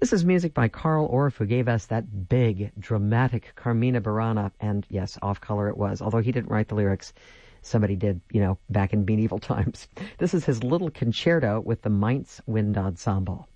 This is music by Carl Orff, who gave us that big, dramatic Carmina Burana. And yes, off-color it was. Although he didn't write the lyrics, somebody did, back in medieval times. This is his little concerto with the Mainz Wind Ensemble.